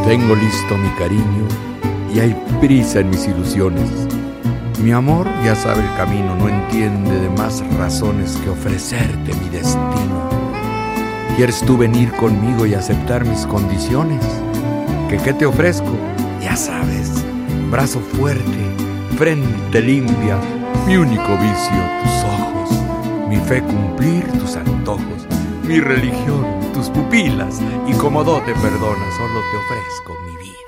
Tengo listo mi cariño y hay prisa en mis ilusiones. Mi amor ya sabe el camino, no entiende de más razones que ofrecerte mi destino. ¿Quieres tú venir conmigo y aceptar mis condiciones? ¿Qué te ofrezco? Ya sabes, brazo fuerte, frente limpia, mi único vicio, tus ojos, mi fe cumplir tus antojos, mi religión, tus pupilas, y como dote perdona, solo te ofrezco mi vida.